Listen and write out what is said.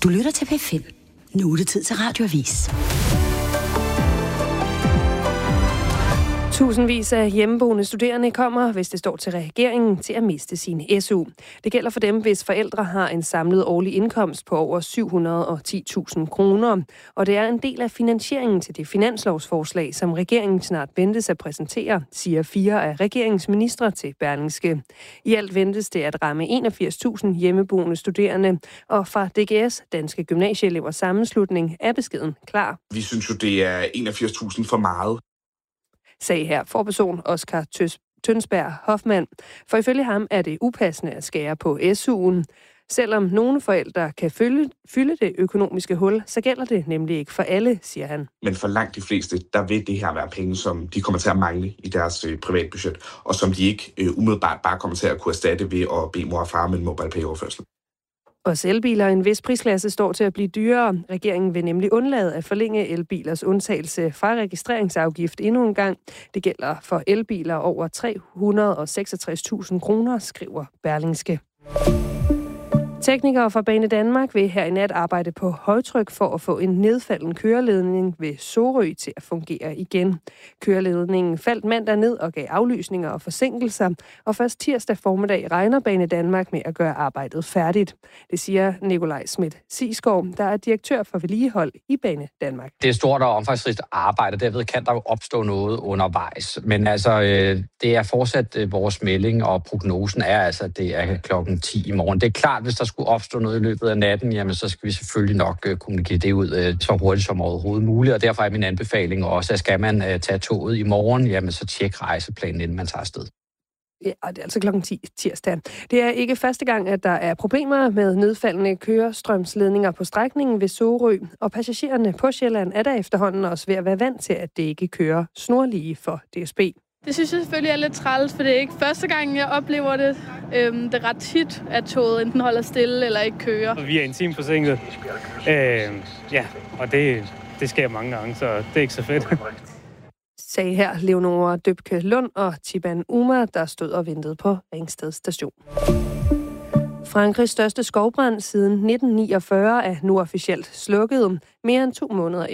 Du lytter til P5. Nu er det tid til Radioavis. Tusindvis af hjemmeboende studerende kommer, hvis det står til regeringen, til at miste sin SU. Det gælder for dem, hvis forældre har en samlet årlig indkomst på over 710.000 kroner. Og det er en del af finansieringen til det finanslovsforslag, som regeringen snart ventes at præsentere, siger 4 af regeringens ministre til Berlingske. I alt ventes det at ramme 81.000 hjemmeboende studerende, og fra DGS, Danske Gymnasieelevers Sammenslutning, er beskeden klar. Vi synes jo, det er 81.000 for meget. Sagde her forperson Oscar Tønsberg Hoffmann. For ifølge ham er det upassende at skære på SU'en. Selvom nogle forældre kan fylde det økonomiske hul, så gælder det nemlig ikke for alle, siger han. Men for langt de fleste, der vil det her være penge, som de kommer til at mangle i deres privatbudget, og som de ikke umiddelbart bare kommer til at kunne erstatte ved at bede mor og far med en MobilePay-overførsel. Også elbiler i en vis prisklasse står til at blive dyrere. Regeringen vil nemlig undlade at forlænge elbilers undtagelse fra registreringsafgift endnu en gang. Det gælder for elbiler over 366.000 kroner, skriver Berlingske. Teknikere fra Banedanmark vil her i nat arbejde på højtryk for at få en nedfalden køreledning ved Sorø til at fungere igen. Køreledningen faldt mandag ned og gav aflysninger og forsinkelser, og først tirsdag formiddag regner Banedanmark med at gøre arbejdet færdigt. Det siger Nikolaj Schmidt-Sigsgaard, der er direktør for vedligehold i Banedanmark. Det er stort og omfangsrigt arbejde, derved kan der jo opstå noget undervejs. Men altså, det er fortsat vores melding, og prognosen er altså, at det er klokken 10 i morgen. Det er klart, hvis der skulle opstå noget i løbet af natten, jamen så skal vi selvfølgelig nok kommunikere det ud så hurtigt som overhovedet muligt, og derfor er min anbefaling også, at skal man tage toget i morgen, jamen så tjek rejseplanen, inden man tager afsted. Ja, det er altså klokken 10 tirsdag. Det er ikke første gang, at der er problemer med nedfaldende kørestrømsledninger på strækningen ved Sorø, og passagererne på Sjælland er der efterhånden også ved at være vant til, at det ikke kører snorlige for DSB. Det synes jeg selvfølgelig er lidt træls, for det er ikke første gang, jeg oplever det. Det er ret tit, at toget enten holder stille eller ikke kører. Vi er en time forsinket, og det sker mange gange, så det er ikke så fedt. Sagde her Leonora Døbke Lund og Tiban Umar, der stod og ventede på Ringsted Station. Frankrigs største skovbrand siden 1949 er nu officielt slukket, mere end 2 måneder